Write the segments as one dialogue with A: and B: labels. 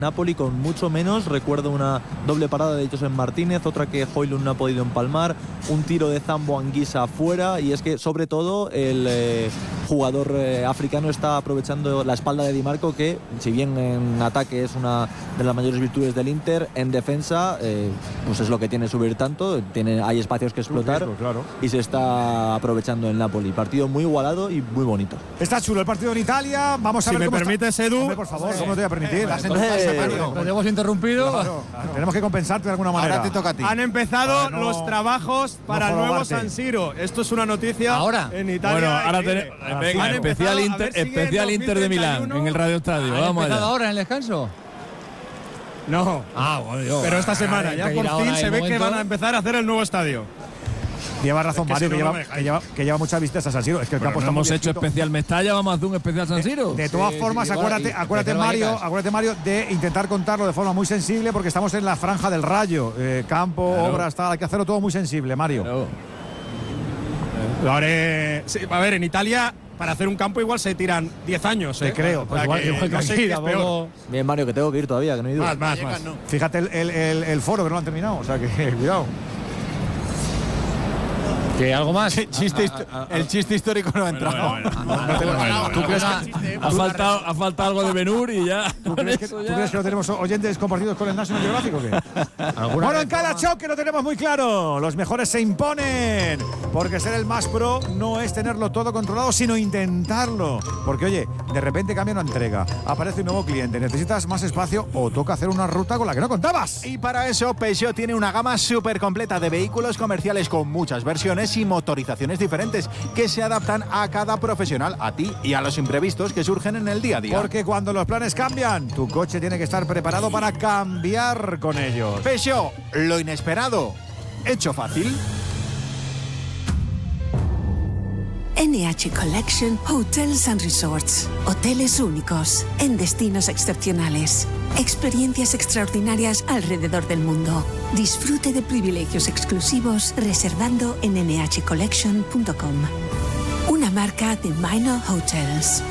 A: Napoli con mucho menos. Recuerdo una doble parada de Josep Martínez, otra que Højlund no ha podido empalmar, un tiro de Zambo Anguissa afuera, y es que sobre todo el jugador africano está aprovechando la espalda de Di Marco, que si bien en ataque es una de las mayores virtudes del Inter, en defensa pues es lo que tiene subir tanto, hay espacios que explotar,
B: claro.
A: Y se está aprovechando el Napoli. Partido muy igualado y muy bonito.
B: Está chulo el partido en Italia. Vamos a ver cómo
C: permites, Edu.
B: Hombre, por favor, ¿cómo te voy a permitir?
D: Lo hemos interrumpido.
B: Claro. Tenemos que compensarte de alguna manera.
E: Ahora te toca a ti.
C: Han empezado los trabajos para el nuevo San Siro. Esto es una noticia en Italia.
F: Bueno, ahora tenemos especial Inter de Milán en el Radio Estadio. Vamos allá.
D: ¿Ahora en el descanso?
C: No.
D: Bueno, Dios.
C: Pero esta semana ya por fin se ve que van a empezar a hacer el nuevo estadio.
B: Lleva razón, Mario, que lleva muchas visitas a San Siro. Es que el campo está
F: hemos hecho especial Mestalla, vamos a hacer un especial San Siro.
B: De todas formas, acuérdate Mario, de intentar contarlo de forma muy sensible, porque estamos en la franja del Rayo. Campo, obras, tal. Hay que hacerlo todo muy sensible, Mario.
F: Claro.
C: Lo haré. Sí, a ver, en Italia, para hacer un campo igual se tiran 10 años.
B: Te creo.
C: Pues igual no sé qué es peor.
A: Bien, Mario, que tengo que ir todavía, que no he ido.
C: Más.
B: Fíjate el foro que no lo han terminado, o sea que cuidado.
D: ¿Qué, algo más?
E: El chiste histórico no ha entrado.
F: ¿Tú crees que ha faltado algo de Benur y ya?
B: ¿Tú crees que no tenemos oyentes compartidos con el National Geographic o qué? Bueno, en cada choque lo tenemos muy claro. Los mejores se imponen. Porque ser el más pro no es tenerlo todo controlado, sino intentarlo. Porque, oye, de repente cambia una entrega, aparece un nuevo cliente, necesitas más espacio o toca hacer una ruta con la que no contabas.
E: Y para eso, Peugeot tiene una gama súper completa de vehículos comerciales con muchas versiones y motorizaciones diferentes que se adaptan a cada profesional, a ti y a los imprevistos que surgen en el día a día.
B: Porque cuando los planes cambian, tu coche tiene que estar preparado para cambiar con ellos.
E: Peugeot, lo inesperado, hecho fácil.
G: NH Collection Hotels and Resorts. Hoteles únicos, en destinos excepcionales. Experiencias extraordinarias alrededor del mundo. Disfrute de privilegios exclusivos reservando en nhcollection.com. Una marca de Minor Hotels.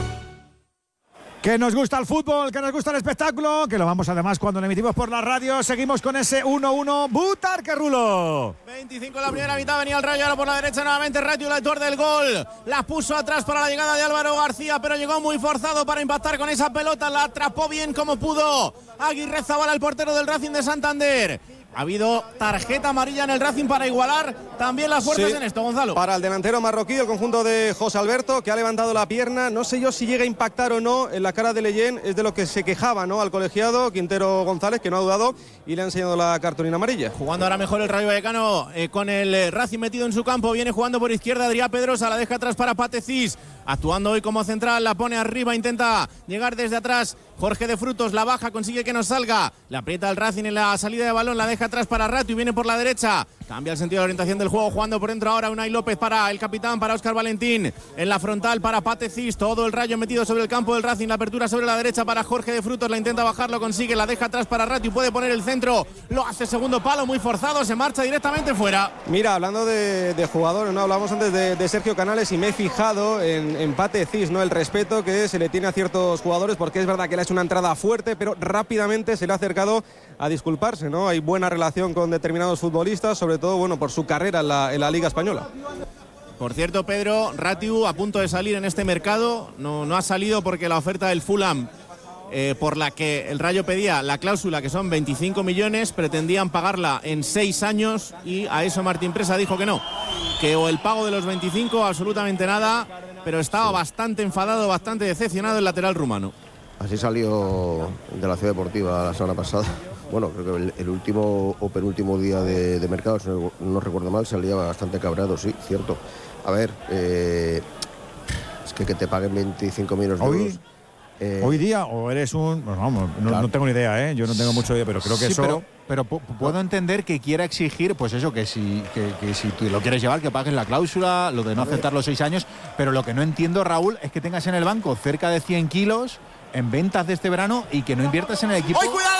B: Que nos gusta el fútbol, que nos gusta el espectáculo, que lo vamos además cuando lo emitimos por la radio. Seguimos con ese 1-1. Butarque Rulo.
H: 25 en la primera mitad, venía el Rayo, ahora por la derecha nuevamente Rayo, el autor del gol. La puso atrás para la llegada de Álvaro García, pero llegó muy forzado para impactar con esa pelota. La atrapó bien como pudo Aguirre Zabala, el portero del Racing de Santander. Ha habido tarjeta amarilla en el Racing para igualar también las fuerzas en esto, Gonzalo.
I: Para el delantero marroquí, el conjunto de José Alberto, que ha levantado la pierna. No sé yo si llega a impactar o no en la cara de Leyen. Es de lo que se quejaba, ¿no?, al colegiado Quintero González, que no ha dudado y le ha enseñado la cartulina amarilla.
H: Jugando ahora mejor el Rayo Vallecano con el Racing metido en su campo. Viene jugando por izquierda Adrián Pedrosa, la deja atrás para Patecís. Actuando hoy como central, la pone arriba, intenta llegar desde atrás. Jorge de Frutos la baja, consigue que no salga. Le aprieta el Racing en la salida de balón, la deja atrás para Rato y viene por la derecha. Cambia el sentido de orientación del juego, jugando por dentro ahora Unai López para el capitán, para Óscar Valentín. En la frontal para Patecís, todo el Rayo metido sobre el campo del Racing. La apertura sobre la derecha para Jorge de Frutos, la intenta bajar, lo consigue, la deja atrás para Rato y puede poner el centro. Lo hace segundo palo, muy forzado, se marcha directamente fuera.
I: Mira, hablando de jugadores, ¿no? Hablamos antes de Sergio Canales y me he fijado en Patecís, ¿no?, el respeto que se le tiene a ciertos jugadores, porque es verdad que le ha hecho una entrada fuerte, pero rápidamente se le ha acercado a disculparse, ¿no? Hay buena relación con determinados futbolistas, sobre todo, bueno, por su carrera en la Liga Española.
H: Por cierto, Pedro, Ratiu a punto de salir en este mercado, no ha salido porque la oferta del Fulham, por la que el Rayo pedía la cláusula, que son 25 millones, pretendían pagarla en 6 años y a eso Martín Presa dijo que no, que o el pago de los 25, absolutamente nada, pero estaba bastante enfadado, bastante decepcionado el lateral rumano.
J: Así salió de la Ciudad Deportiva la semana pasada. Bueno, creo que el último o penúltimo día de mercado, si no recuerdo mal, salía bastante cabreado, sí, cierto. A ver, es que te paguen 25 millones de euros.
B: ¿Hoy día o eres un...? Pues vamos, no tengo ni idea, yo no tengo mucha idea, pero creo que
E: sí,
B: eso...
E: Pero puedo entender que quiera exigir, pues eso, que si tú lo quieres llevar, que pagues la cláusula, lo de no aceptar los 6 años, pero lo que no entiendo, Raúl, es que tengas en el banco cerca de 100 kilos en ventas de este verano y que no inviertas en el equipo.
H: ¡Ay, cuidado!